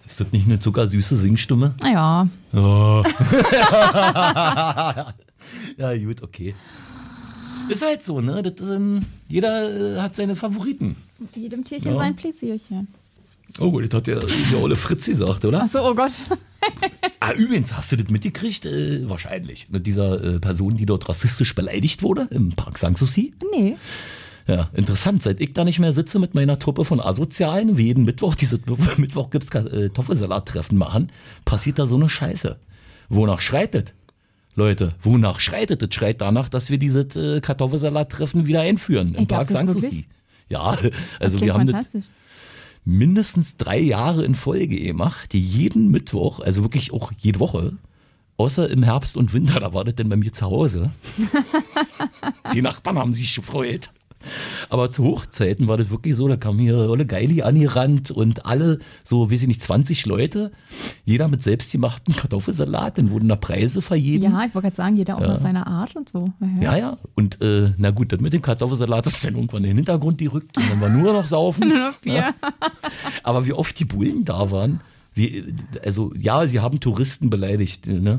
Ist das nicht eine zuckersüße Singstimme? Ja. Oh. Ja, gut, okay. Ist halt so, ne? Das, jeder hat seine Favoriten. Jedem Tierchen sein Pläsierchen. Oh gut, das hat ja der Olle Fritz gesagt, oder? Achso, oh Gott. Übrigens, hast du das mitgekriegt? Wahrscheinlich. Mit dieser Person, die dort rassistisch beleidigt wurde im Park Sanssouci? Nee. Ja, interessant. Seit ich da nicht mehr sitze mit meiner Truppe von Asozialen, wie jeden Mittwoch, Mittwoch gibt's Kartoffelsalat-Treffen machen, passiert da so eine Scheiße. Wonach schreit das? Leute, wonach schreit das? Das schreit danach, dass wir dieses Kartoffelsalat-Treffen wieder einführen im Park Sanssouci. Ja, also wir haben das mindestens 3 Jahre in Folge gemacht, die jeden Mittwoch, also wirklich auch jede Woche, außer im Herbst und Winter, da war das denn bei mir zu Hause. Die Nachbarn haben sich gefreut. Aber zu Hochzeiten war das wirklich so, da kam hier alle Geili angerannt und alle, so, weiß ich nicht, 20 Leute, jeder mit selbstgemachten Kartoffelsalat, dann wurden da Preise vergeben. Ja, ich wollte gerade sagen, jeder auch nach seiner Art und so. Ja. Und na gut, das mit dem Kartoffelsalat ist dann irgendwann in den Hintergrund gerückt und dann war nur noch Saufen. Nur noch Bier. Ja. Aber wie oft die Bullen da waren, also ja, sie haben Touristen beleidigt, ne?